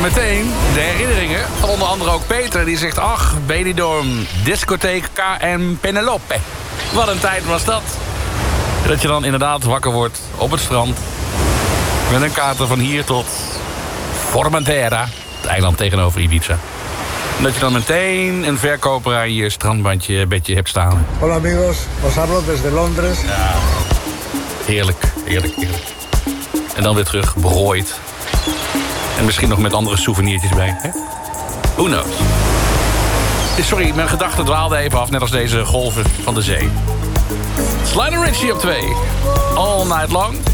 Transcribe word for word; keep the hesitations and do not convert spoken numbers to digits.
meteen de herinneringen van onder andere ook Peter. Die zegt, ach, Benidorm, discotheek K en Penelope. Wat een tijd was dat. Dat je dan inderdaad wakker wordt op het strand. Met een kaarten van hier tot Formentera. Het eiland tegenover Ibiza. En dat je dan meteen een verkoper aan je strandbandje bedje hebt staan. Hola amigos, os hablo desde Londres. Ja. Heerlijk, heerlijk, heerlijk. En dan weer terug, berooid. En misschien nog met andere souvenirtjes bij. Hè? Who knows? Sorry, mijn gedachten dwaalden even af, net als deze golven van de zee. Lionel Richie op twee. All night long.